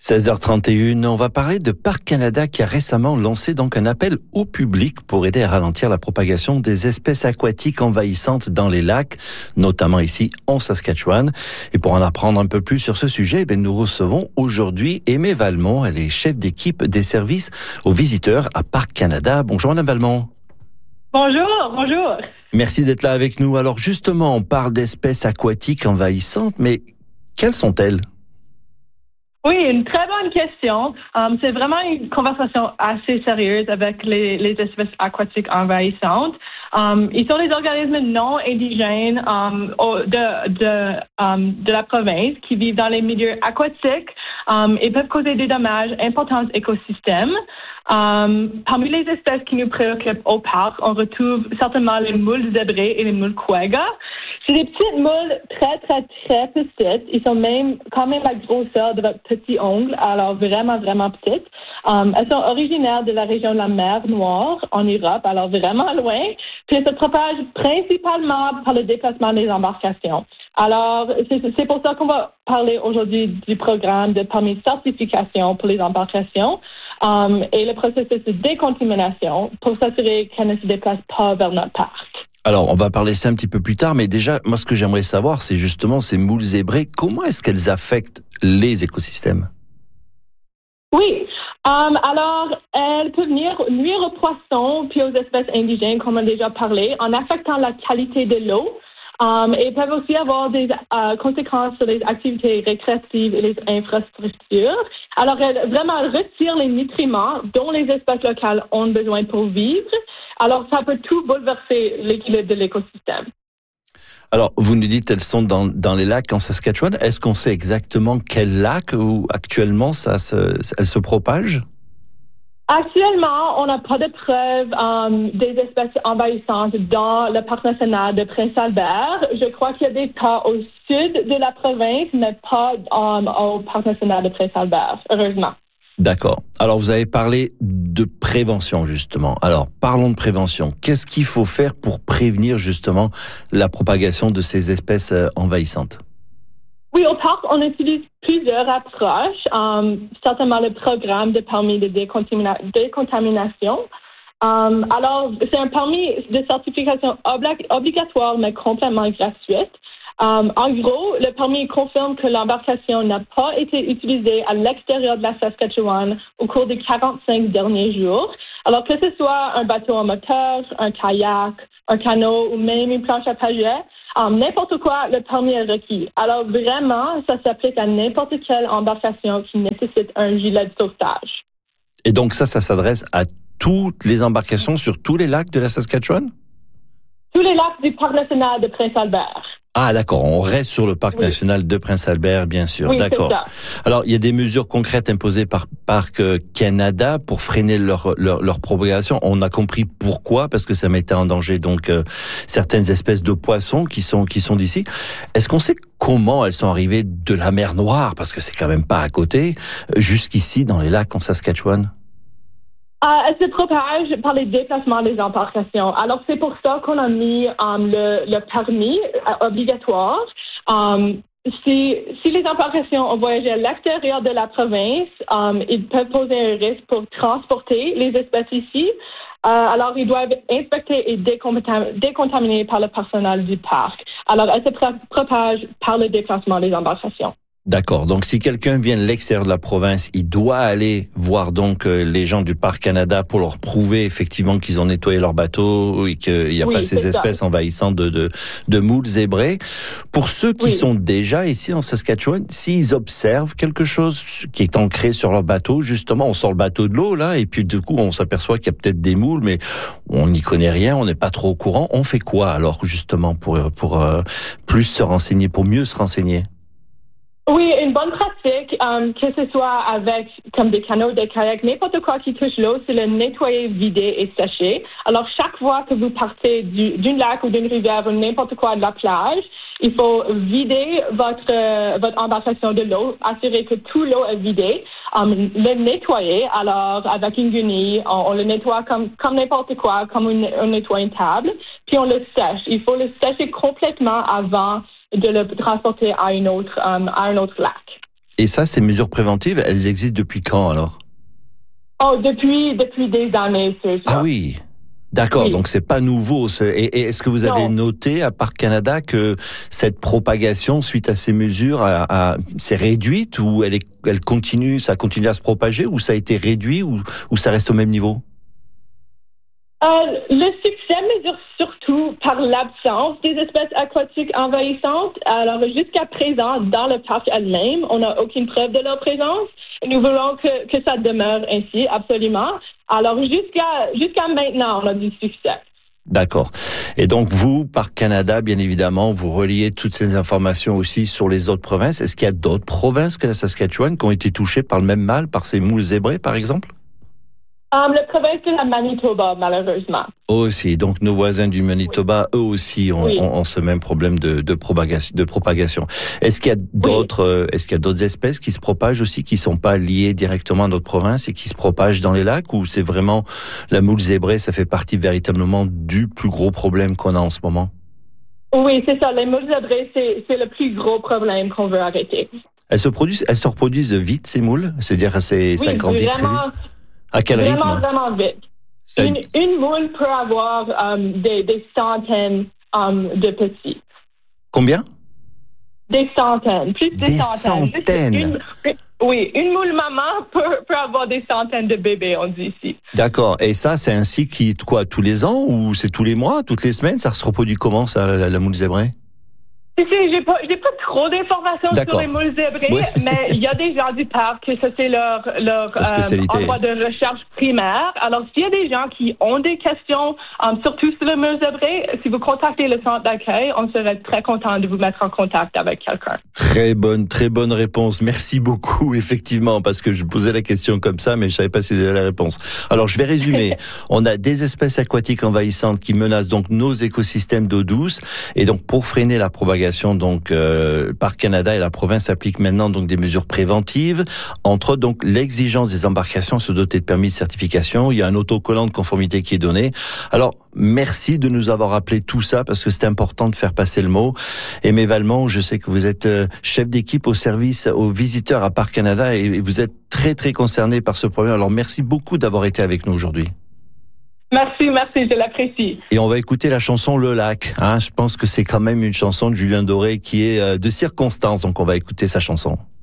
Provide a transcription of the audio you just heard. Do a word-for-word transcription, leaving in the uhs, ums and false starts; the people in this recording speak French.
seize heures trente et une, on va parler de Parc Canada qui a récemment lancé donc un appel au public pour aider à ralentir la propagation des espèces aquatiques envahissantes dans les lacs, notamment ici en Saskatchewan. Et pour en apprendre un peu plus sur ce sujet, eh nous recevons aujourd'hui Aimée Valmont. Elle est chef d'équipe des services aux visiteurs à Parc Canada. Bonjour Madame Valmont. Bonjour, bonjour. Merci d'être là avec nous. Alors justement, on parle d'espèces aquatiques envahissantes, mais quelles sont-elles ? Oui, une très bonne question. Um, c'est vraiment une conversation assez sérieuse avec les, les espèces aquatiques envahissantes. Um, ils sont des organismes non indigènes um, de, de, um, de la province qui vivent dans les milieux aquatiques um, et peuvent causer des dommages importants aux écosystèmes. Um, parmi les espèces qui nous préoccupent au parc, on retrouve certainement les moules zébrées et les moules quagga. C'est des petites moules très, très, très petites. Ils sont même quand même la grosseur de votre petit ongle, alors vraiment, vraiment petites. Um, elles sont originaires de la région de la mer Noire en Europe, alors vraiment loin. Puis elles se propagent principalement par le déplacement des embarcations. Alors, c'est, c'est pour ça qu'on va parler aujourd'hui du programme de permis de certification pour les embarcations um, et le processus de décontamination pour s'assurer qu'elles ne se déplacent pas vers notre parc. Alors, on va parler ça un petit peu plus tard, mais déjà, moi, ce que j'aimerais savoir, c'est justement ces moules zébrées. Comment est-ce qu'elles affectent les écosystèmes? Oui. Um, alors, elles peuvent venir nuire aux poissons puis aux espèces indigènes, comme on a déjà parlé, en affectant la qualité de l'eau. Um, et peuvent aussi avoir des uh, conséquences sur les activités récréatives et les infrastructures. Alors, elles vraiment retirent les nutriments dont les espèces locales ont besoin pour vivre. Alors, ça peut tout bouleverser l'équilibre de l'écosystème. Alors, vous nous dites qu'elles sont dans, dans les lacs en Saskatchewan. Est-ce qu'on sait exactement quel lac où actuellement ça se, elles se propagent? Actuellement, on n'a pas de preuves um, des espèces envahissantes dans le parc national de Prince-Albert. Je crois qu'il y a des cas au sud de la province, mais pas um, au parc national de Prince-Albert, heureusement. D'accord. Alors, vous avez parlé de prévention, justement. Alors, parlons de prévention. Qu'est-ce qu'il faut faire pour prévenir, justement, la propagation de ces espèces envahissantes? Oui, au parc, on utilise plusieurs approches. Um, certainement le programme de permis de décontamina- décontamination. Um, alors, c'est un permis de certification obli- obligatoire, mais complètement gratuite. Um, en gros, le permis confirme que l'embarcation n'a pas été utilisée à l'extérieur de la Saskatchewan au cours des quarante-cinq derniers jours. Alors que ce soit un bateau à moteur, un kayak, un canot ou même une planche à paget, um, n'importe quoi, le permis est requis. Alors vraiment, ça s'applique à n'importe quelle embarcation qui nécessite un gilet de sauvetage. Et donc ça, ça s'adresse à toutes les embarcations sur tous les lacs de la Saskatchewan? Tous les lacs du parc national de Prince-Albert. Ah, d'accord. On reste sur le parc oui. national de Prince-Albert, bien sûr. Oui, d'accord. C'est ça. Alors, il y a des mesures concrètes imposées par Parc Canada pour freiner leur, leur, leur propagation. On a compris pourquoi, parce que ça mettait en danger donc euh, certaines espèces de poissons qui sont qui sont d'ici. Est-ce qu'on sait comment elles sont arrivées de la mer Noire, parce que c'est quand même pas à côté, jusqu'ici dans les lacs en Saskatchewan? Euh, elle se propage par les déplacements des embarcations. Alors, c'est pour ça qu'on a mis um, le, le permis euh, obligatoire. Um, si, si les embarcations ont voyagé à l'extérieur de la province, um, ils peuvent poser un risque pour transporter les espèces ici. Euh, alors, ils doivent être inspectés et décontam- décontaminés par le personnel du parc. Alors, elle se pro- propage par le déplacement des embarcations. D'accord. Donc, si quelqu'un vient de l'extérieur de la province, il doit aller voir donc euh, les gens du Parc Canada pour leur prouver effectivement qu'ils ont nettoyé leur bateau et qu'il n'y a oui, pas ces espèces ça. envahissantes de, de, de moules zébrées. Pour ceux qui oui. sont déjà ici en Saskatchewan, s'ils observent quelque chose qui est ancré sur leur bateau, justement, on sort le bateau de l'eau là et puis du coup, on s'aperçoit qu'il y a peut-être des moules, mais on n'y connaît rien, on n'est pas trop au courant. On fait quoi alors justement pour pour euh, plus se renseigner, pour mieux se renseigner? Oui, une bonne pratique, um, que ce soit avec comme des canots, des kayaks, n'importe quoi qui touche l'eau, c'est le nettoyer, vider et sécher. Alors, chaque fois que vous partez du, d'une lac ou d'une rivière ou n'importe quoi de la plage, il faut vider votre euh, votre embarcation de l'eau, assurer que tout l'eau est vidée, um, le nettoyer. Alors, avec une guenille, on, on le nettoie comme comme n'importe quoi, comme une, on nettoie une table, puis on le sèche. Il faut le sécher complètement avant de le transporter à, une autre, um, à un autre lac. Et ça, ces mesures préventives, elles existent depuis quand alors? Oh, depuis, depuis des années, c'est ça. Ah oui. D'accord, oui. Donc c'est pas nouveau. Et, et est-ce que vous avez non. noté à Parc Canada que cette propagation suite à ces mesures a, a, s'est réduite ou elle, est, elle continue, ça continue à se propager ou ça a été réduit ou, ou ça reste au même niveau? Euh, le succès mesure surtout par l'absence des espèces aquatiques envahissantes. Alors, jusqu'à présent, dans le parc elle-même, on n'a aucune preuve de leur présence. Nous voulons que, que ça demeure ainsi, absolument. Alors, jusqu'à, jusqu'à maintenant, on a du succès. D'accord. Et donc, vous, Parc Canada, bien évidemment, vous reliez toutes ces informations aussi sur les autres provinces. Est-ce qu'il y a d'autres provinces que la Saskatchewan qui ont été touchées par le même mal, par ces moules zébrés, par exemple? Um, le province de la Manitoba, malheureusement. Aussi, donc nos voisins du Manitoba, oui. eux aussi, ont, oui. ont, ont ce même problème de, de, propagation, de propagation. Est-ce qu'il y a d'autres, oui. euh, est-ce qu'il y a d'autres espèces qui se propagent aussi, qui sont pas liées directement à notre province et qui se propagent dans les lacs, ou c'est vraiment la moule zébrée, ça fait partie véritablement du plus gros problème qu'on a en ce moment? Oui, c'est ça. Les moules zébrées, c'est, c'est le plus gros problème qu'on veut arrêter. Elles se produisent, elles se reproduisent vite, ces moules? C'est-à-dire, c'est, oui, ça grandit très vite? À quel vraiment, rythme? Vraiment, vraiment vite. Une, une moule peut avoir um, des, des centaines um, de petits. Combien? Des centaines, plus de des centaines. centaines. Une, oui, une moule maman peut, peut avoir des centaines de bébés, on dit ici. D'accord. Et ça, c'est un cycle qui, quoi, tous les ans ou c'est tous les mois, toutes les semaines? Ça se reproduit comment, ça, la, la moule zébrée? Tu sais, j'ai pas, j'ai pas trop d'informations D'accord. sur les moules zébrées, oui. mais il y a des gens du parc que ça c'est leur, leur euh, endroit de recherche primaire. Alors, s'il y a des gens qui ont des questions, um, surtout sur les moules zébrées, si vous contactez le centre d'accueil, on serait très content de vous mettre en contact avec quelqu'un. Très bonne, très bonne réponse. Merci beaucoup, effectivement, parce que je posais la question comme ça, mais je savais pas si c'était la réponse. Alors, je vais résumer. On a des espèces aquatiques envahissantes qui menacent donc nos écosystèmes d'eau douce, et donc pour freiner la propagation, donc euh, Parc Canada et la province appliquent maintenant donc des mesures préventives, entre autres donc l'exigence des embarcations se doter de permis de certification. Il y a un autocollant de conformité qui est donné. Alors merci de nous avoir rappelé tout ça parce que c'est important de faire passer le mot. Aimé Valmont, je sais que vous êtes chef d'équipe au service aux visiteurs à Parc Canada et vous êtes très très concerné par ce problème. Alors merci beaucoup d'avoir été avec nous aujourd'hui. Merci, merci, je l'apprécie. Et on va écouter la chanson Le Lac. Hein, je pense que c'est quand même une chanson de Julien Doré qui est de circonstance, donc on va écouter sa chanson.